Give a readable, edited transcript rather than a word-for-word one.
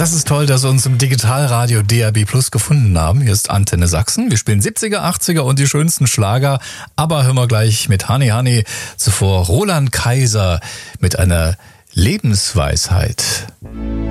Das ist toll, dass Sie uns im Digitalradio DAB Plus gefunden haben. Hier ist Antenne Sachsen. Wir spielen 70er, 80er und die schönsten Schlager. Aber hören wir gleich mit Honey Honey. Zuvor Roland Kaiser mit einer Lebensweisheit.